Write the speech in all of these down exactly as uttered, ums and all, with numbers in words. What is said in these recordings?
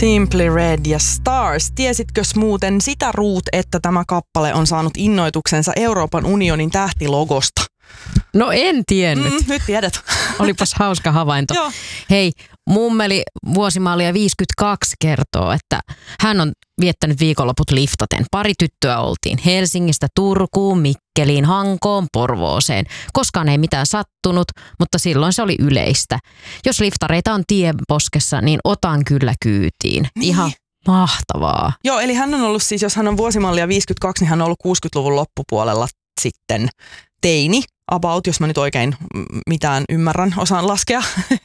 Simply Red ja Stars. Tiesitkös muuten sitä Ruut, että tämä kappale on saanut innoituksensa Euroopan unionin tähtilogosta? No en tiennyt. Mm, nyt tiedät. Olipas hauska havainto. Joo. Hei, mummeli vuosimallia viisikymmentäkaksi kertoo, että hän on viettänyt viikonloput liftaten. Pari tyttöä oltiin Helsingistä Turkuun, Mikkeliin, Hankoon, Porvooseen. Koskaan ei mitään sattunut, mutta silloin se oli yleistä. Jos liftareita on tienposkessa, niin otan kyllä kyytiin. Niin. Ihan mahtavaa. Joo, eli hän on ollut siis, jos hän on vuosimallia viisikymmentäkaksi, niin hän on ollut kuusikymmentäluvun loppupuolella sitten teini. About, jos mä nyt oikein mitään ymmärrän, osaan laskea,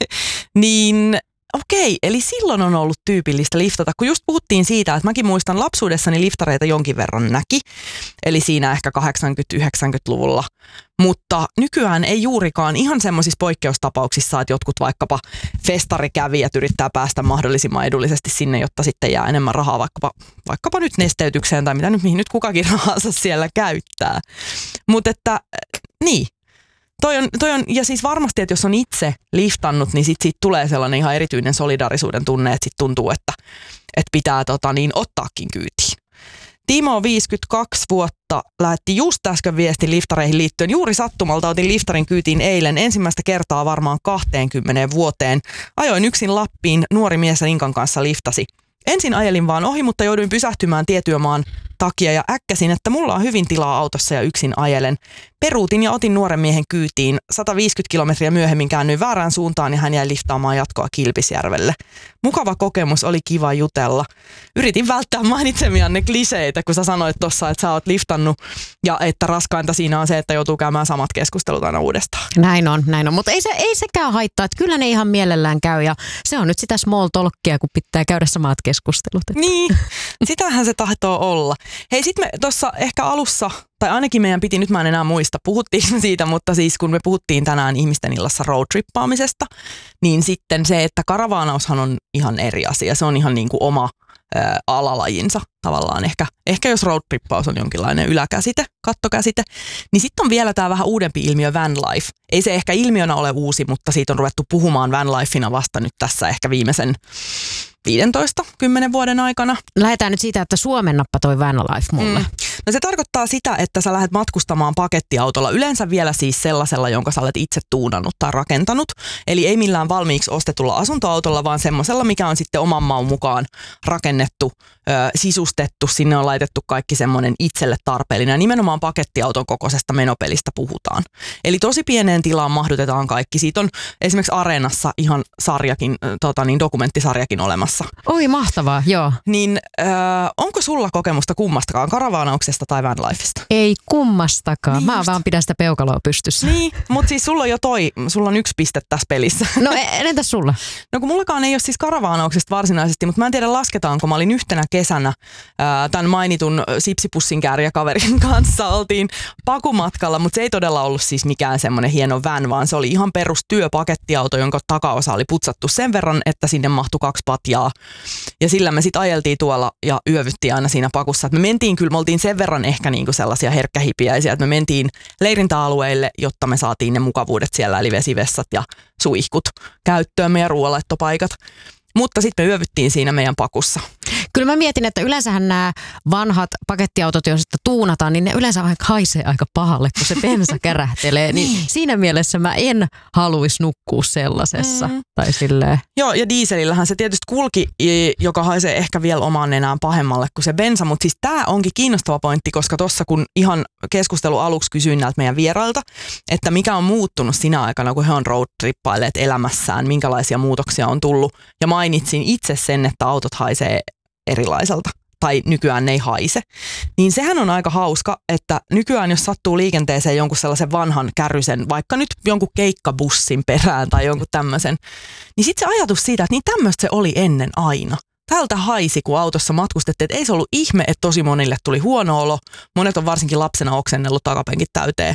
niin okei, eli silloin on ollut tyypillistä liftata, kun just puhuttiin siitä, että mäkin muistan lapsuudessani liftareita jonkin verran näki, eli siinä ehkä kahdeksankymmentä-yhdeksänkymmentäluvulla, mutta nykyään ei juurikaan ihan semmoisissa poikkeustapauksissa, että jotkut vaikkapa festarikävijät yrittää päästä mahdollisimman edullisesti sinne, jotta sitten jää enemmän rahaa vaikkapa, vaikkapa nyt nesteytykseen tai mitä nyt, mihin nyt kukakin rahansa siellä käyttää. Mutta että niin. Toi on, toi on, ja siis varmasti, että jos on itse liftannut, niin sit siitä tulee sellainen ihan erityinen solidaarisuuden tunne, että sit tuntuu, että, että pitää tota, niin, ottaakin kyytiin. Timo viisikymmentäkaksi vuotta lähetti just äsken viesti liftareihin liittyen. Juuri sattumalta otin liftarin kyytiin eilen ensimmäistä kertaa varmaan kaksikymmentä vuoteen. Ajoin yksin Lappiin, nuori mies Inkan kanssa liftasi. Ensin ajelin vaan ohi, mutta jouduin pysähtymään tietyömaan takia ja äkkäsin, että mulla on hyvin tilaa autossa ja yksin ajelen. Peruutin ja otin nuoren miehen kyytiin. sata viisikymmentä kilometriä myöhemmin käännyin väärään suuntaan ja hän jäi liftaamaan jatkoa Kilpisjärvelle. Mukava kokemus, oli kiva jutella. Yritin välttää mainitsemianne kliseitä, kun sä sanoit tuossa, että sä oot liftannut ja että raskainta siinä on se, että joutuu käymään samat keskustelut aina uudestaan. Näin on, näin on. Mutta ei, se, ei sekään haittaa, että kyllä ne ihan mielellään käy ja se on nyt sitä small talkia, kun pitää käydä samat keskustelut. Niin, sitähän se tahtoo olla. Hei, sit me tuossa ehkä alussa, tai ainakin meidän piti, nyt mä en enää muista, puhuttiin siitä, mutta siis kun me puhuttiin tänään ihmisten illassa roadtrippaamisesta, niin sitten se, että karavaanaushan on ihan eri asia. Se on ihan niin kuin oma ää, alalajinsa tavallaan. Ehkä, ehkä jos roadtrippaus on jonkinlainen yläkäsite, kattokäsite, niin sitten on vielä tämä vähän uudempi ilmiö vanlife. Ei se ehkä ilmiönä ole uusi, mutta siitä on ruvettu puhumaan vanlifena vasta nyt tässä ehkä viimeisen viisitoista kymmenen vuoden aikana. Lähdetään nyt siitä, että suomennappa toi vanlife mulle. Mm. No se tarkoittaa sitä, että sä lähdet matkustamaan pakettiautolla, yleensä vielä siis sellaisella, jonka sä olet itse tuunannut tai rakentanut. Eli ei millään valmiiksi ostetulla asuntoautolla, vaan semmoisella, mikä on sitten oman maun mukaan rakennettu, ö, sisustettu. Sinne on laitettu kaikki semmoinen itselle tarpeellinen. Ja nimenomaan pakettiauton kokoisesta menopelistä puhutaan. Eli tosi pieneen tilaan mahdutetaan kaikki. Siitä on esimerkiksi Areenassa ihan sarjakin, tota niin, dokumenttisarjakin olemassa. Oi, mahtavaa, joo. Niin ö, onko sulla kokemusta kummastakaan, karavaanauksesta tai vanlifesta? Ei kummastakaan. Niin Mä just. vaan pidän sitä peukaloa pystyssä. Niin, mutta siis sulla on jo toi, sulla on yksi piste tässä pelissä. No entäs sulla? No kun mullakaan ei ole siis karavaanauksesta varsinaisesti, mutta mä en tiedä lasketaanko. Mä olin yhtenä kesänä ää, tämän mainitun sipsipussin kääriäkaverin kanssa. Oltiin pakumatkalla, mutta se ei todella ollut siis mikään semmoinen hieno van, vaan se oli ihan perus työpakettiauto, jonka takaosa oli putsattu sen verran, että sinne mahtui kaksi patjaa. Ja sillä me sitten ajeltiin tuolla ja yövyttiin aina siinä pakussa. Et me mentiin kyllä, me oltiin sen verran ehkä niinku sellaisia herkkähipiäisiä, että me mentiin leirintäalueille, jotta me saatiin ne mukavuudet siellä, eli vesivessat ja suihkut käyttöön, meidän ruoanlaittopaikat. Mutta sitten me yövyttiin siinä meidän pakussa. Kyllä mä mietin, että yleensähän nämä vanhat pakettiautot, jos sitä tuunataan, niin ne yleensä haisee aika pahalle, kun se bensa kärähtelee. Niin siinä mielessä mä en haluaisi nukkua sellaisessa. Mm. Tai silleen. Joo, ja dieselillähän se tietysti kulki, joka haisee ehkä vielä omaan enää pahemmalle kuin se bensa. Mutta siis tämä onkin kiinnostava pointti, koska tuossa kun ihan keskustelu aluksi kysyin näiltä meidän vierailta, että mikä on muuttunut sinä aikana, kun he on roadtrippailleet elämässään, minkälaisia muutoksia on tullut. Ja mainitsin itse sen, että autot haisee erilaiselta tai nykyään ne ei haise, niin sehän on aika hauska, että nykyään jos sattuu liikenteeseen jonkun sellaisen vanhan kärrysen, vaikka nyt jonkun keikkabussin perään tai jonkun tämmöisen, niin sitten se ajatus siitä, että niin tämmöistä se oli ennen aina. Tältä haisi, kun autossa matkustettiin, että ei se ollut ihme, että tosi monille tuli huono olo. Monet on varsinkin lapsena oksennellut takapenkit täyteen.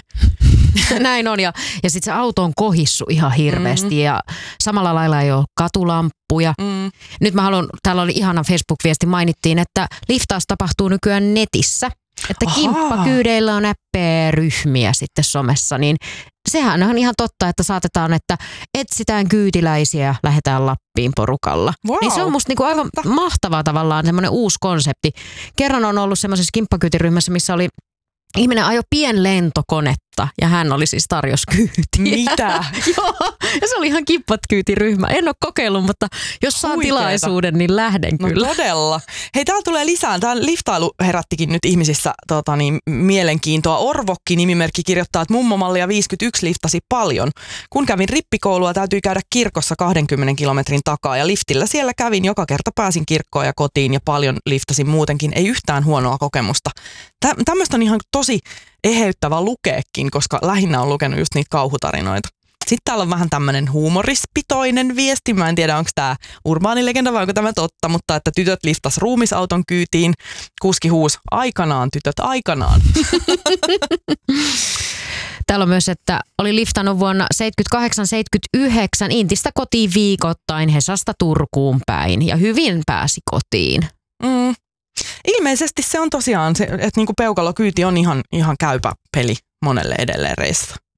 Näin on, ja, ja sitten se auto on kohissu ihan hirveästi, mm-hmm. ja samalla lailla ei ole katulamppuja. Mm. Nyt mä haluan, täällä oli ihana Facebook-viesti, mainittiin, että liftaus tapahtuu nykyään netissä. että kimppakyydeillä on näppejä ryhmiä sitten somessa, niin sehän on ihan totta, että saatetaan, että etsitään kyytiläisiä ja lähdetään Lappiin porukalla. Wow. Niin se on musta niinku aivan mahtavaa tavallaan semmoinen uusi konsepti. Kerran on ollut semmoisessa kimppakyytiryhmässä, missä oli ihminen ajoi pienlentokonetta ja hän oli siis tarjos kyytiä. Mitä? Joo, ja se oli ihan kippat-kyytiryhmä. En ole kokeillut, mutta jos saan Huikeeta. tilaisuuden, niin lähden kyllä. No todella. Hei, täällä tulee lisää. Tämä liftailu herättikin nyt ihmisissä tota, niin, mielenkiintoa. Orvokki-nimimerkki kirjoittaa, että mummomallia viisikymmentäyksi liftasi paljon. Kun kävin rippikoulua, täytyi käydä kirkossa kahdenkymmenen kilometrin takaa ja liftillä siellä kävin. Joka kerta pääsin kirkkoon ja kotiin ja paljon liftasin muutenkin. Ei yhtään huonoa kokemusta. Tä, tämmöistä on ihan tosi eheyttävä lukeekin, koska lähinnä on lukenut just niitä kauhutarinoita. Sitten täällä on vähän tämmöinen huumorispitoinen viesti. Mä en tiedä, onko tämä urbaanilegenda vai onko tämä totta, mutta että tytöt liftas ruumisauton kyytiin. Kuski huusi, aikanaan tytöt, aikanaan. Täällä on myös, että oli liftannut vuonna seitsemänkymmentäkahdeksan seitsemänkymmentäyhdeksän Intistä kotiin viikoittain Hesasta Turkuun päin ja hyvin pääsi kotiin. Mm. Ilmeisesti se on tosiaan, se, että niinku peukalokyyti on ihan, ihan käypä peli monelle edelleen reissa.